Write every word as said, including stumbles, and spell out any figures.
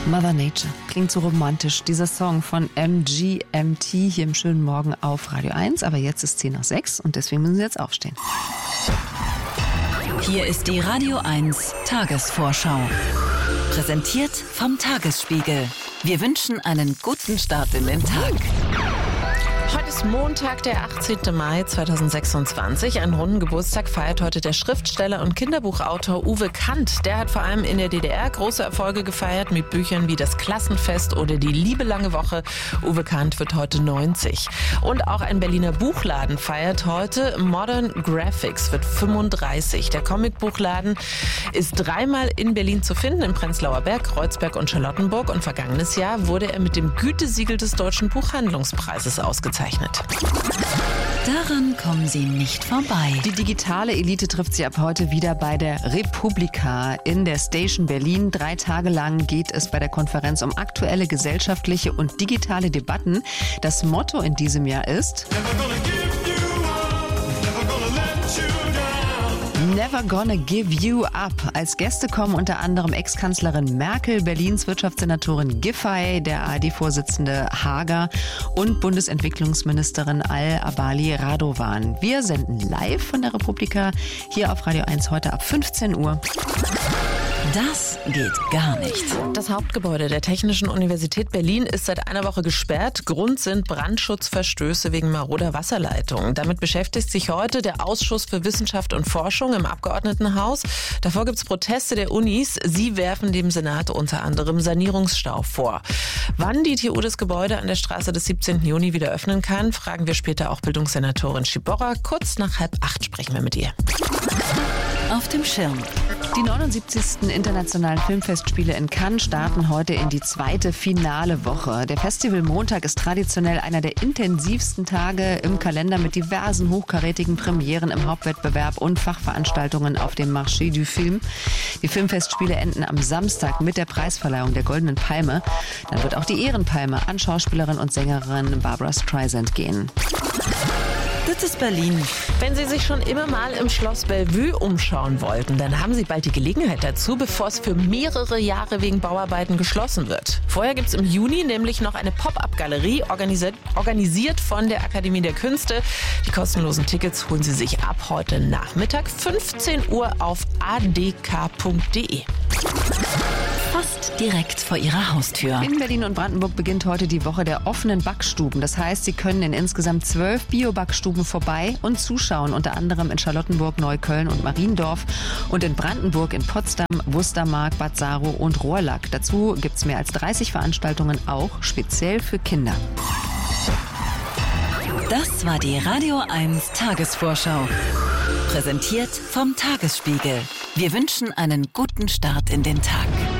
Mother Nature. Klingt so romantisch. Dieser Song von M G M T hier im schönen Morgen auf Radio eins. Aber jetzt ist zehn nach sechs und deswegen müssen Sie jetzt aufstehen. Hier ist die Radio eins Tagesvorschau. Präsentiert vom Tagesspiegel. Wir wünschen einen guten Start in den Tag. Heute ist Montag, der achtzehnten Mai zweitausendsechsundzwanzig. Einen runden Geburtstag feiert heute der Schriftsteller und Kinderbuchautor Uwe Kant. Der hat vor allem in der D D R große Erfolge gefeiert mit Büchern wie Das Klassenfest oder Die Liebe lange Woche. Uwe Kant wird heute neunzig. Und auch ein Berliner Buchladen feiert heute. Modern Graphics wird fünfunddreißig. Der Comicbuchladen ist dreimal in Berlin zu finden, in Prenzlauer Berg, Kreuzberg und Charlottenburg. Und vergangenes Jahr wurde er mit dem Gütesiegel des Deutschen Buchhandlungspreises ausgezeichnet. Daran kommen Sie nicht vorbei. Die digitale Elite trifft sie ab heute wieder bei der Republika in der Station Berlin. Drei Tage lang geht es bei der Konferenz um aktuelle gesellschaftliche und digitale Debatten. Das Motto in diesem Jahr ist Never gonna give you up. Als Gäste kommen unter anderem Ex-Kanzlerin Merkel, Berlins Wirtschaftssenatorin Giffey, der A R D-Vorsitzende Hager und Bundesentwicklungsministerin Al-Abali Radovan. Wir senden live von der Republika hier auf Radio eins heute ab fünfzehn Uhr. Das geht gar nicht. Das Hauptgebäude der Technischen Universität Berlin ist seit einer Woche gesperrt. Grund sind Brandschutzverstöße wegen maroder Wasserleitungen. Damit beschäftigt sich heute der Ausschuss für Wissenschaft und Forschung im Abgeordnetenhaus. Davor gibt es Proteste der Unis. Sie werfen dem Senat unter anderem Sanierungsstau vor. Wann die T U das Gebäude an der Straße des siebzehnten Juni wieder öffnen kann, fragen wir später auch Bildungssenatorin Schiborra. Kurz nach halb acht sprechen wir mit ihr. Auf dem Schirm. Die neunundsiebzigsten Internationalen Filmfestspiele in Cannes starten heute in die zweite finale Woche. Der Festivalmontag ist traditionell einer der intensivsten Tage im Kalender mit diversen hochkarätigen Premieren im Hauptwettbewerb und Fachveranstaltungen auf dem Marché du Film. Die Filmfestspiele enden am Samstag mit der Preisverleihung der Goldenen Palme. Dann wird auch die Ehrenpalme an Schauspielerin und Sängerin Barbra Streisand gehen. Das ist Berlin. Wenn Sie sich schon immer mal im Schloss Bellevue umschauen wollten, dann haben Sie bald die Gelegenheit dazu, bevor es für mehrere Jahre wegen Bauarbeiten geschlossen wird. Vorher gibt es im Juni nämlich noch eine Pop-up-Galerie, organisiert, organisiert von der Akademie der Künste. Die kostenlosen Tickets holen Sie sich ab heute Nachmittag fünfzehn Uhr auf a d k punkt d e. Fast direkt vor Ihrer Haustür. In Berlin und Brandenburg beginnt heute die Woche der offenen Backstuben. Das heißt, Sie können in insgesamt zwölf Bio-Backstuben vorbei und zuschauen, unter anderem in Charlottenburg, Neukölln und Mariendorf und in Brandenburg, in Potsdam, Wustermark, Bad Saro und Rohrlack. Dazu gibt es mehr als dreißig Veranstaltungen, auch speziell für Kinder. Das war die Radio eins Tagesvorschau. Präsentiert vom Tagesspiegel. Wir wünschen einen guten Start in den Tag.